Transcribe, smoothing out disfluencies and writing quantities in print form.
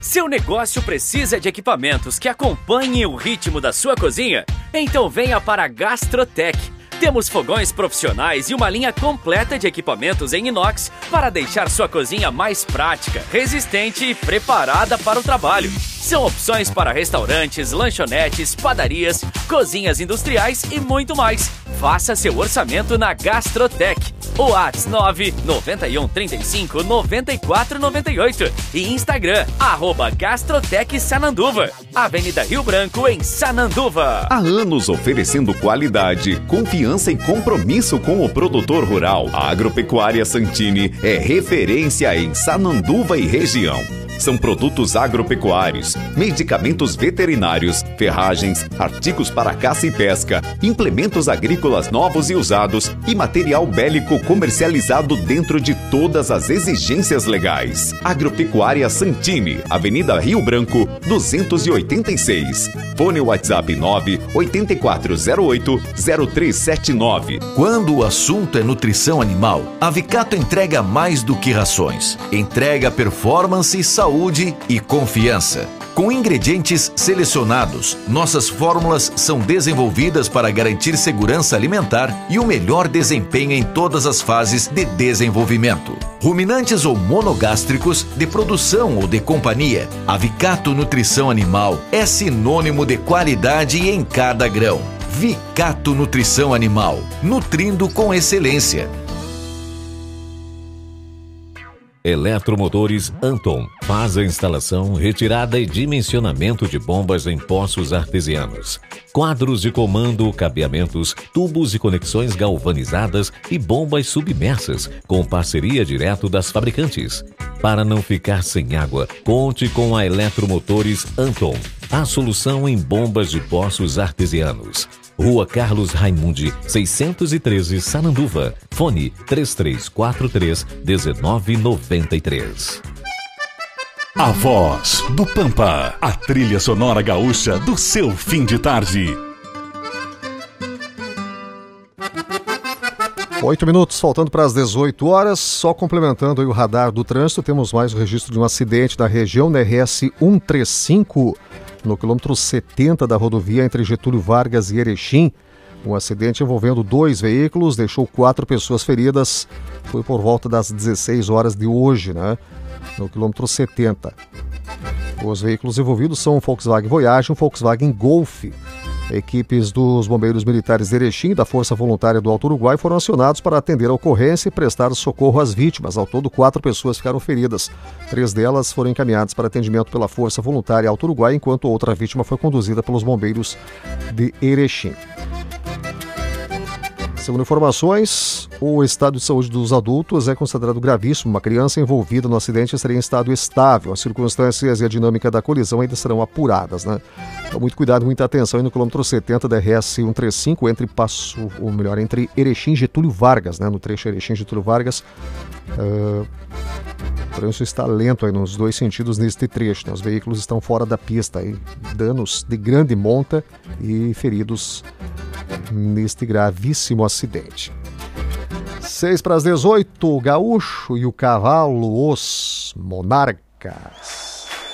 Seu negócio precisa de equipamentos que acompanhem o ritmo da sua cozinha? Então venha para a Gastrotech. Temos fogões profissionais e uma linha completa de equipamentos em inox para deixar sua cozinha mais prática, resistente e preparada para o trabalho. São opções para restaurantes, lanchonetes, padarias, cozinhas industriais e muito mais. Faça seu orçamento na Gastrotech. O WhatsApp 991359498 e Instagram @Gastrotech Sananduva, Avenida Rio Branco, em Sananduva. Há anos oferecendo qualidade, confiança e compromisso com o produtor rural. A Agropecuária Santini é referência em Sananduva e região. São produtos agropecuários, medicamentos veterinários, ferragens, artigos para caça e pesca, implementos agrícolas novos e usados e material bélico comercializado dentro de todas as exigências legais. Agropecuária Santini, Avenida Rio Branco, 286. Fone WhatsApp 98408-0379. Quando o assunto é nutrição animal, a Vicato entrega mais do que rações. Entrega performance, saúde e confiança. Com ingredientes selecionados, nossas fórmulas são desenvolvidas para garantir segurança alimentar e o melhor desempenho em todas as fases de desenvolvimento. Ruminantes ou monogástricos, de produção ou de companhia, a Vicato Nutrição Animal é sinônimo de qualidade em cada grão. Vicato Nutrição Animal, nutrindo com excelência. Eletromotores Anton faz a instalação, retirada e dimensionamento de bombas em poços artesianos, quadros de comando, cabeamentos, tubos e conexões galvanizadas e bombas submersas, com parceria direto das fabricantes. Para não ficar sem água, conte com a Eletromotores Anton, a solução em bombas de poços artesianos. Rua Carlos Raimundi, 613, Sananduva. Fone 3343-1993. A Voz do Pampa, a trilha sonora gaúcha do seu fim de tarde. 8 minutos, faltando para as 18 horas, só complementando aí o radar do trânsito, temos mais o registro de um acidente na região, na RS 135, no quilômetro 70 da rodovia entre Getúlio Vargas e Erechim. Um acidente envolvendo 2 veículos, deixou 4 pessoas feridas, foi por volta das 16 horas de hoje, no quilômetro 70. Os veículos envolvidos são um Volkswagen Voyage e um Volkswagen Golf. Equipes dos bombeiros militares de Erechim e da Força Voluntária do Alto Uruguai foram acionados para atender a ocorrência e prestar socorro às vítimas. Ao todo, 4 pessoas ficaram feridas. 3 delas foram encaminhadas para atendimento pela Força Voluntária Alto Uruguai, enquanto outra vítima foi conduzida pelos bombeiros de Erechim. Segundo informações, o estado de saúde dos adultos é considerado gravíssimo. Uma criança envolvida no acidente estaria em estado estável. As circunstâncias e a dinâmica da colisão ainda serão apuradas, Então, muito cuidado, muita atenção aí no quilômetro 70 da RS 135, entre Erechim e Getúlio Vargas, no trecho Erechim e Getúlio Vargas. O trânsito está lento aí nos dois sentidos neste trecho, Os veículos estão fora da pista, aí, danos de grande monta e feridos neste gravíssimo acidente. 6 para as 18, o Gaúcho e o Cavalo, os Monarcas.